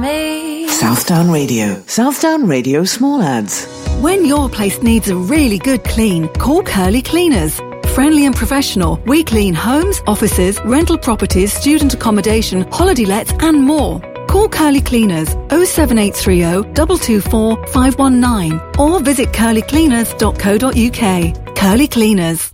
me. Southdown Radio. Southdown Radio Small Ads. When your place needs a really good clean, call Curly Cleaners. Friendly and professional, we clean homes, offices, rental properties, student accommodation, holiday lets and more. Call Curly Cleaners 07830 224 519 or visit curlycleaners.co.uk. Curly Cleaners.